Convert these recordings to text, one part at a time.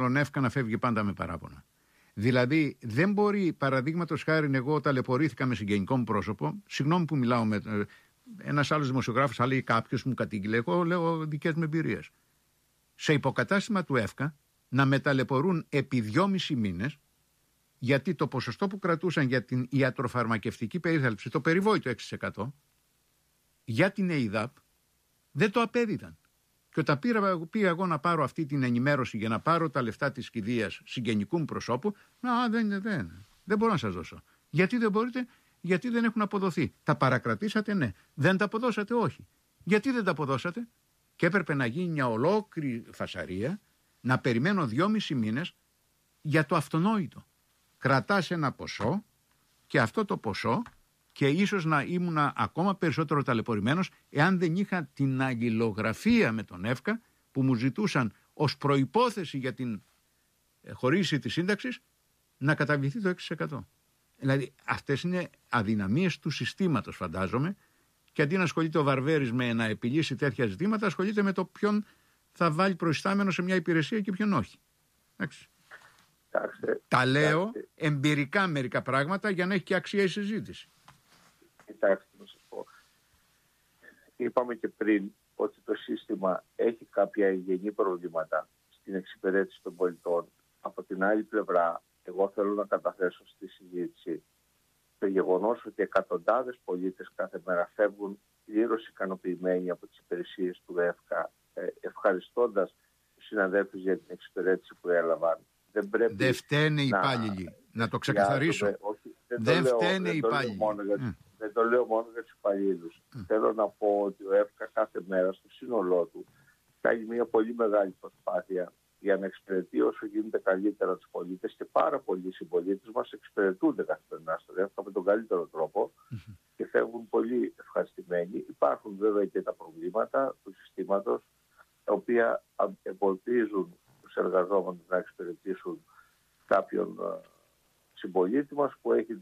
τον ΕΦΚΑ να φεύγει πάντα με παράπονα. Δηλαδή, δεν μπορεί, παραδείγματος χάρη, εγώ ταλαιπωρήθηκα με συγγενικό μου πρόσωπο. Συγγνώμη που μιλάω με. Ένας άλλος δημοσιογράφος, αλλά ή κάποιος μου κατήγγειλε. Εγώ λέω δικές μου εμπειρίες. Σε υποκατάστημα του ΕΦΚΑ να με ταλαιπωρούν επί 2,5 μήνες, γιατί το ποσοστό που κρατούσαν για την ιατροφαρμακευτική περίθαλψη, το περιβόητο 6%, για την ΕΙΔΑΠ, δεν το απέδιδαν. Και όταν πήγα εγώ να πάρω αυτή την ενημέρωση για να πάρω τα λεφτά της κηδείας συγγενικού μου προσώπου, δεν μπορώ να σας δώσω. Γιατί δεν μπορείτε? Γιατί δεν έχουν αποδοθεί. Τα παρακρατήσατε? Ναι. Δεν τα αποδώσατε? Όχι. Γιατί δεν τα αποδώσατε? Και έπρεπε να γίνει μια ολόκληρη φασαρία, να περιμένω 2,5 μήνες για το αυτονόητο. Κρατάς ένα ποσό και αυτό το ποσό, και ίσως να ήμουν ακόμα περισσότερο ταλαιπωρημένος εάν δεν είχα την αλληλογραφία με τον ΕΦΚΑ που μου ζητούσαν ως προϋπόθεση για την χορήγηση της σύνταξης να καταβληθεί το 6%. Δηλαδή αυτές είναι αδυναμίες του συστήματος, φαντάζομαι, και αντί να ασχολείται ο Βαρβέρης με να επιλύσει τέτοια ζητήματα, ασχολείται με το ποιον θα βάλει προϊστάμενο σε μια υπηρεσία και ποιον όχι. Εντάξει. Τα λέω εμπειρικά μερικά πράγματα για να έχει και αξία η συζήτηση. Κοιτάξτε, να σας πω. Είπαμε και πριν ότι το σύστημα έχει κάποια υγιεινή προβλήματα στην εξυπηρέτηση των πολιτών. Από την άλλη πλευρά, εγώ θέλω να καταθέσω στη συζήτηση το γεγονός ότι εκατοντάδες πολίτες κάθε μέρα φεύγουν πλήρως ικανοποιημένοι από τις υπηρεσίες του ΕΦΚΑ, ευχαριστώντας τους συναδέλφους για την εξυπηρέτηση που έλαβαν. Δεν φταίνε οι υπάλληλοι. Να το ξεκαθαρίσω. Δεν φταίνε οι υπάλληλοι. Δεν το λέω μόνο για τους υπαλλήλους. Θέλω να πω ότι ο ΕΦΚΑ κάθε μέρα στο σύνολό του κάνει μια πολύ μεγάλη προσπάθεια για να εξυπηρετεί όσο γίνεται καλύτερα τους πολίτες, και πάρα πολλοί συμπολίτες μας εξυπηρετούνται καθημερινά στο ΕΦΚΑ με τον καλύτερο τρόπο και φεύγουν πολύ ευχαριστημένοι. Υπάρχουν βέβαια και τα προβλήματα του συστήματος, τα οποία εμποδίζουν τους εργαζόμενους να εξυπηρετήσουν κάποιον συμπολίτη μας που έχει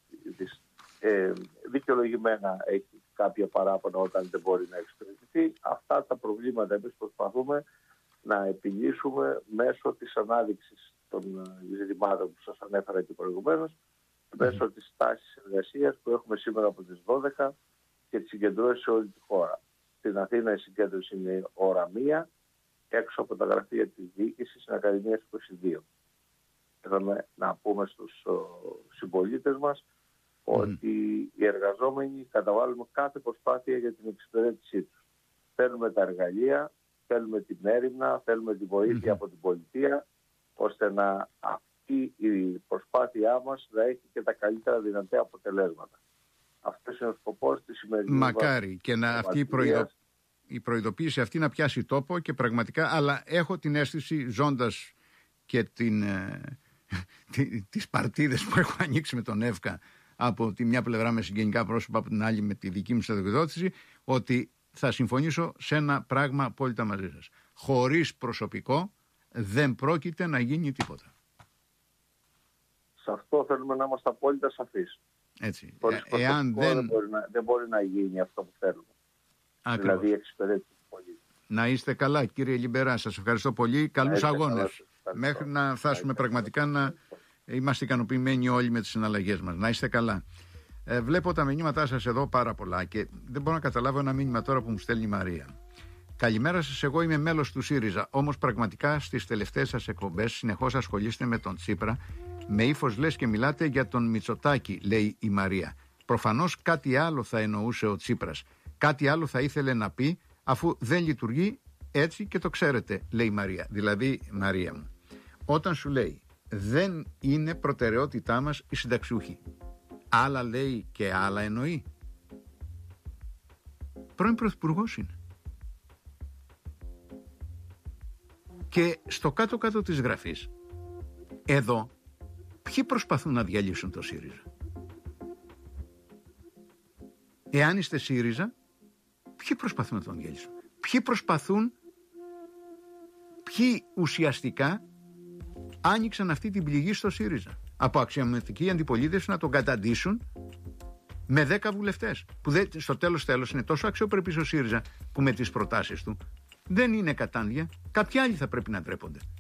δικαιολογημένα έχει κάποια παράπονα όταν δεν μπορεί να εξυπηρετηθεί. Αυτά τα προβλήματα εμείς προσπαθούμε να επιλύσουμε μέσω της ανάδειξης των ζητημάτων που σας ανέφερα και προηγουμένως, μέσω της τάσης εργασίας που έχουμε σήμερα από τις 12 και τις συγκεντρώσεις σε όλη τη χώρα. Στην Αθήνα η συγκέντρωση είναι ώρα 1, έξω από τα γραφεία της διοίκησης στην Ακαδημία 22. Θέλουμε να πούμε στους συμπολίτες μας ότι οι εργαζόμενοι καταβάλουμε κάθε προσπάθεια για την εξυπηρέτησή τους. Θέλουμε τα εργαλεία, θέλουμε την έρευνα, θέλουμε τη βοήθεια από την πολιτεία, ώστε να αυτή η προσπάθειά μας να έχει και τα καλύτερα δυνατά αποτελέσματα. Αυτός είναι ο σκοπός της σημερινής. Μακάρι και να αυτή η προειδοποίηση αυτή να πιάσει τόπο και πραγματικά, αλλά έχω την αίσθηση, ζώντας και τις παρτίδες που έχω ανοίξει με τον ΕΦΚΑ, από τη μια πλευρά με συγγενικά πρόσωπα, από την άλλη με τη δική μου στρατιωτική, ότι θα συμφωνήσω σε ένα πράγμα απόλυτα μαζί σας. Χωρίς προσωπικό δεν πρόκειται να γίνει τίποτα. Σε αυτό θέλουμε να είμαστε απόλυτα σαφείς. Έτσι. Εάν δεν μπορεί να γίνει αυτό που θέλουμε. Ακριβώς. Δηλαδή εξυπηρέτηση του πολίτη. Να είστε καλά, κύριε Λιμπερά. Σας ευχαριστώ πολύ. Καλούς αγώνες. Μέχρι να φτάσουμε πραγματικά να είμαστε ικανοποιημένοι όλοι με τις συναλλαγές μας. Να είστε καλά. Βλέπω τα μηνύματά σας εδώ πάρα πολλά και δεν μπορώ να καταλάβω ένα μήνυμα τώρα που μου στέλνει η Μαρία. Καλημέρα σας, εγώ είμαι μέλος του ΣΥΡΙΖΑ. Όμως πραγματικά στις τελευταίες σας εκπομπές συνεχώς ασχολείστε με τον Τσίπρα. Με ύφος λες και μιλάτε για τον Μητσοτάκη, λέει η Μαρία. Προφανώς κάτι άλλο θα εννοούσε ο Τσίπρας. Κάτι άλλο θα ήθελε να πει, αφού δεν λειτουργεί έτσι και το ξέρετε, λέει η Μαρία. Δηλαδή, Μαρία μου, όταν σου λέει δεν είναι προτεραιότητά μας οι συνταξιούχοι, άλλα λέει και άλλα εννοεί. Πρώην πρωθυπουργός είναι. Και στο κάτω-κάτω της γραφής, εδώ, ποιοι προσπαθούν να διαλύσουν το ΣΥΡΙΖΑ? Εάν είστε ΣΥΡΙΖΑ, ποιοι προσπαθούν να τον διαλύσουν? Ποιοι ουσιαστικά άνοιξαν αυτή την πληγή στο ΣΥΡΙΖΑ? Από αξιωματική αντιπολίτευση να τον καταντήσουν με 10 βουλευτές. Που στο τέλος είναι τόσο αξιοπρεπής ο ΣΥΡΙΖΑ που με τις προτάσεις του δεν είναι κατάντια. Κάποιοι άλλοι θα πρέπει να ντρέπονται.